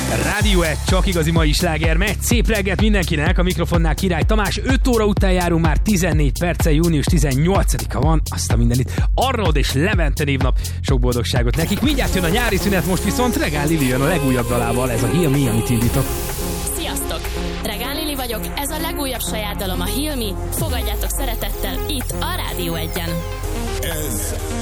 Rádió 1, csak igazi mai sláger megy. Szép reggelt mindenkinek, a mikrofonnál Király Tamás. 5 óra után járunk, már 14 perce, június 18-a van, azt a mindenit. Arnold és Levente névnap, sok boldogságot nekik. Mindjárt jön a nyári szünet, most viszont Regál Lili jön a legújabb dalával, ez a Heal Me, amit indított. Sziasztok! Regál Lili vagyok, ez a legújabb saját dalom, a Heal Me. Fogadjátok szeretettel itt a Rádió 1-en. Ez